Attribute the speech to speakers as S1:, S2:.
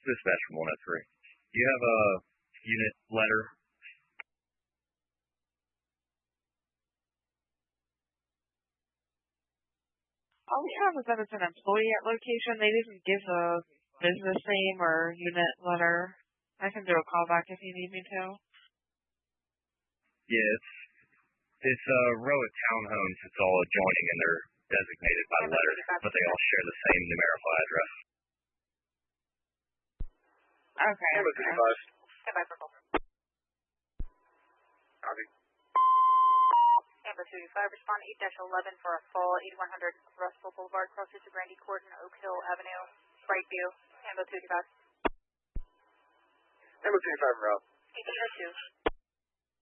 S1: Dispatch from 103. Do you have a unit letter?
S2: All we have is that it's an employee at location. They didn't give a business name or unit letter. I can do a callback if you need me to.
S1: Yeah, it's a row of townhomes. It's all adjoining and they're designated by letter, but they all share the same numerical address.
S2: Okay.
S3: Number 35.
S4: Standby for call.
S3: Copy.
S4: Amber 225, respond 8-11 for a fall 8100 Russell Boulevard, closest to Grandy Court and Oak Hill Avenue, Brightview. Amber 225.
S3: Number 25, route.
S4: 1802.